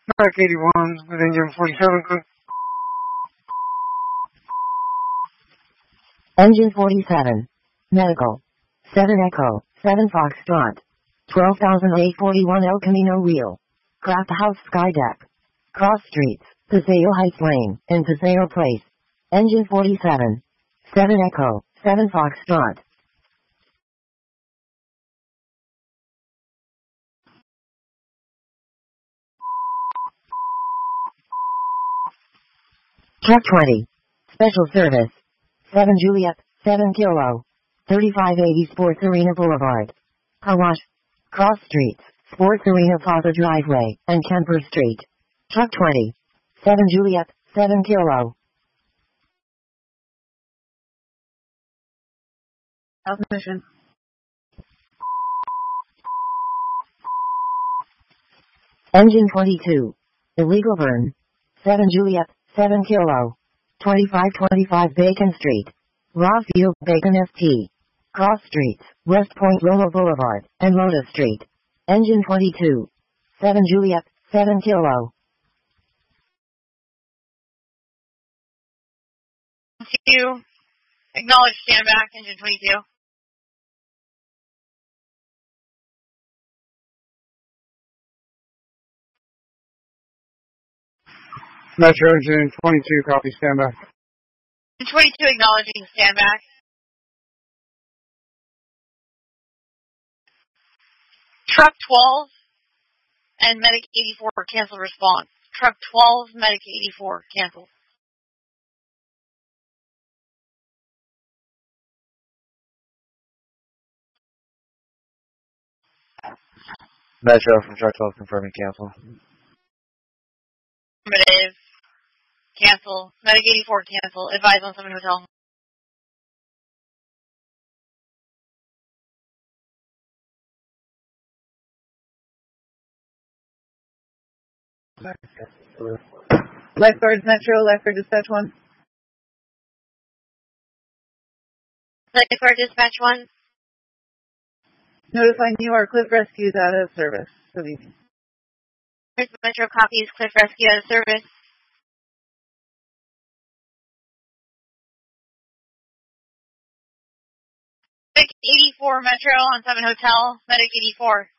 Mark 81 with engine 47. Engine 47. Medical. 7 Echo, 7 Foxtrot. 12,841 El Camino Real. Craft House Skydeck. Cross Streets, Paseo Heights Lane, and Paseo Place. Engine 47. 7 Echo, 7 Foxtrot. Truck 20. Special service. 7 Juliet, 7 Kilo. 3580 Sports Arena Boulevard. Hawash. Cross Streets, Sports Arena Plaza Driveway, and Kemper Street. Truck 20. 7 Juliet, 7 Kilo. Mission. Engine 22. Illegal burn. 7 Juliet, 7 Kilo. 2525 Bacon Street. Raw Field, Bacon ST. Cross Streets, West Point Lolo Boulevard, and Lotus Street. Engine 22. 7 Juliet, 7 Kilo. You acknowledge stand back, engine 22. Metro engine 22, copy, stand by. Engine 22 acknowledging stand back. Truck 12 and Medic 84 cancel response. Truck 12, Medic 84 cancel. Metro from Truck 12 confirming cancel. Affirmative. Cancel. Medic 84 cancel. Advise on 7 Hotel. Lifeguards Metro, Lifeguard Dispatch 1. Lifeguard Dispatch 1. Notifying you our Cliff Rescue is out of service. Good evening. Metro copies Cliff Rescue out of service. Medic 84 Metro on 7 Hotel. Medic 84.